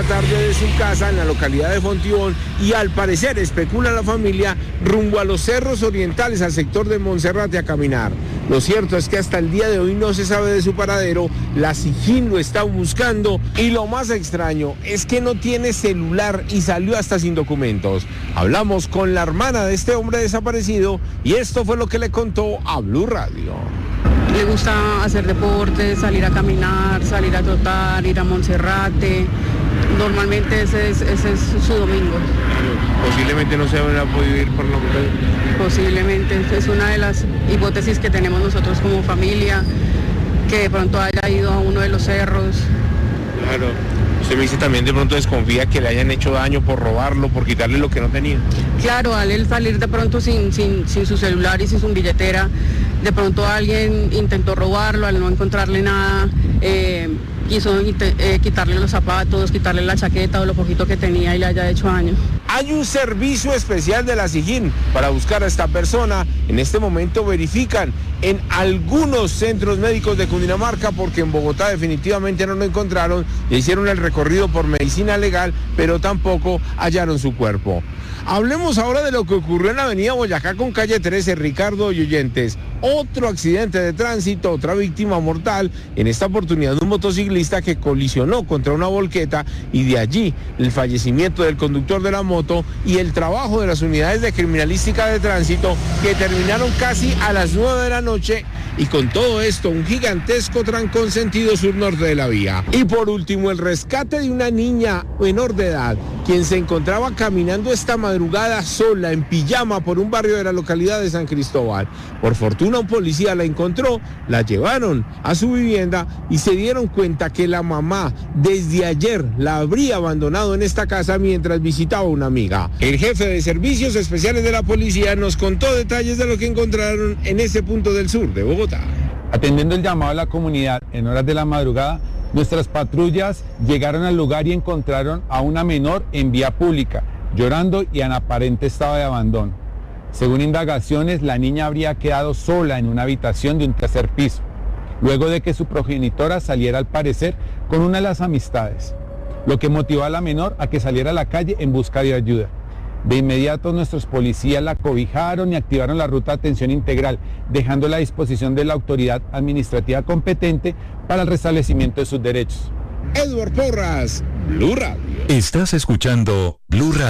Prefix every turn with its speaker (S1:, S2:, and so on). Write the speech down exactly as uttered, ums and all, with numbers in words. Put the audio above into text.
S1: la tarde de su casa en la localidad de Fontibón y al parecer, especula la familia, rumbo a los cerros orientales al sector de Monserrate a caminar. Lo cierto es que hasta el día de hoy no se sabe de su paradero, la SIJIN lo está buscando y lo más extraño es que no tiene celular y salió hasta sin documentos. Hablamos con la hermana de este hombre desaparecido y esto fue lo que le contó a Blue Radio.
S2: Le gusta hacer deporte, salir a caminar, salir a trotar, ir a Monserrate. Normalmente ese es, ese es su domingo.
S1: Posiblemente no se habrá podido ir por lo menos.
S2: Posiblemente, es una de las hipótesis que tenemos nosotros como familia, que de pronto haya ido a uno de los cerros.
S1: Claro. Usted me dice también de pronto desconfía que le hayan hecho daño por robarlo, por quitarle lo que no tenía.
S2: Claro, al él salir de pronto sin, sin, sin su celular y sin su billetera, de pronto alguien intentó robarlo, al no encontrarle nada, eh, quiso eh, quitarle los zapatos, quitarle la chaqueta o lo poquito que tenía y le haya hecho daño.
S1: Hay un servicio especial de la SIJIN para buscar a esta persona. En este momento verifican en algunos centros médicos de Cundinamarca porque en Bogotá definitivamente no lo encontraron. Le hicieron el recorrido por medicina legal, pero tampoco hallaron su cuerpo. Hablemos ahora de lo que ocurrió en la avenida Boyacá con calle trece, Ricardo y oyentes. Otro accidente de tránsito, otra víctima mortal, en esta oportunidad un motociclista que colisionó contra una volqueta y de allí el fallecimiento del conductor de la moto y el trabajo de las unidades de criminalística de tránsito que terminaron casi a las nueve de la noche y con todo esto un gigantesco trancón sentido sur-norte de la vía. Y por último el rescate de una niña menor de edad quien se encontraba caminando esta madrugada sola en pijama por un barrio de la localidad de San Cristóbal. Por fortuna un policía la encontró, la llevaron a su vivienda y se dieron cuenta que la mamá desde ayer la habría abandonado en esta casa mientras visitaba a una amiga. El jefe de servicios especiales de la policía nos contó detalles de lo que encontraron en ese punto del sur de Bogotá.
S3: Atendiendo el llamado a la comunidad en horas de la madrugada, nuestras patrullas llegaron al lugar y encontraron a una menor en vía pública, llorando y en aparente estado de abandono. Según indagaciones, la niña habría quedado sola en una habitación de un tercer piso, luego de que su progenitora saliera al parecer con una de las amistades, lo que motivó a la menor a que saliera a la calle en busca de ayuda. De inmediato nuestros policías la cobijaron y activaron la ruta de atención integral, dejándola a disposición de la autoridad administrativa competente para el restablecimiento de sus derechos.
S1: Edward Porras, Blue Radio.
S4: Estás escuchando Blue Radio.